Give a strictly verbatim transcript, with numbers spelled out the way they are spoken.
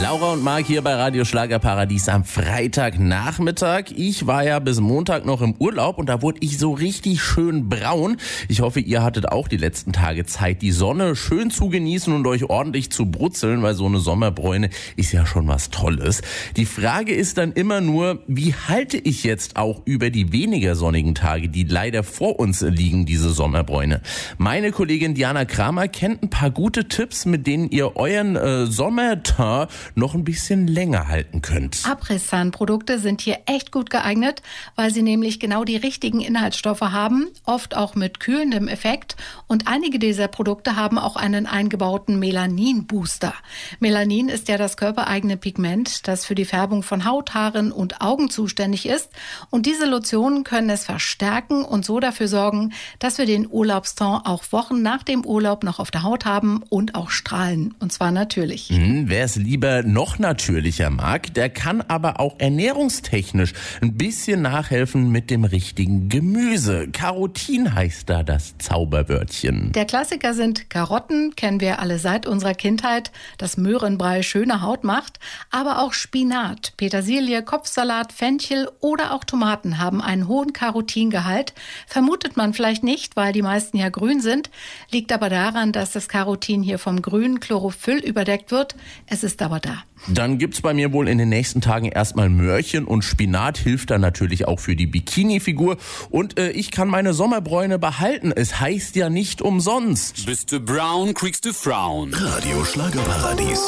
Laura und Marc hier bei Radio Schlagerparadies am Freitagnachmittag. Ich war ja bis Montag noch im Urlaub und da wurde ich so richtig schön braun. Ich hoffe, ihr hattet auch die letzten Tage Zeit, die Sonne schön zu genießen und euch ordentlich zu brutzeln, weil so eine Sommerbräune ist ja schon was Tolles. Die Frage ist dann immer nur, wie halte ich jetzt auch über die weniger sonnigen Tage, die leider vor uns liegen, diese Sommerbräune? Meine Kollegin Diana Kramer kennt ein paar gute Tipps, mit denen ihr euren äh, Sommerteint noch ein bisschen länger halten könnt. Abriss-Zahnprodukte sind hier echt gut geeignet, weil sie nämlich genau die richtigen Inhaltsstoffe haben, oft auch mit kühlendem Effekt. Und einige dieser Produkte haben auch einen eingebauten Melanin-Booster. Melanin ist ja das körpereigene Pigment, das für die Färbung von Haut, Haaren und Augen zuständig ist. Und diese Lotionen können es verstärken und so dafür sorgen, dass wir den Urlaubston auch Wochen nach dem Urlaub noch auf der Haut haben und auch strahlen. Und zwar natürlich. Mhm, wer es lieber noch natürlicher mag, der kann aber auch ernährungstechnisch ein bisschen nachhelfen mit dem richtigen Gemüse. Carotin heißt da das Zauberwörtchen. Der Klassiker sind Karotten, kennen wir alle seit unserer Kindheit, das Möhrenbrei schöne Haut macht, aber auch Spinat, Petersilie, Kopfsalat, Fenchel oder auch Tomaten haben einen hohen Carotingehalt. Vermutet man vielleicht nicht, weil die meisten ja grün sind, liegt aber daran, dass das Carotin hier vom grünen Chlorophyll überdeckt wird. Es ist aber da. Dann gibt's bei mir wohl in den nächsten Tagen erstmal Möhrchen und Spinat hilft dann natürlich auch für die Bikini-Figur. Und äh, ich kann meine Sommerbräune behalten. Es heißt ja nicht umsonst. Bist du brown, kriegst du Frauen. Radio Schlagerparadies.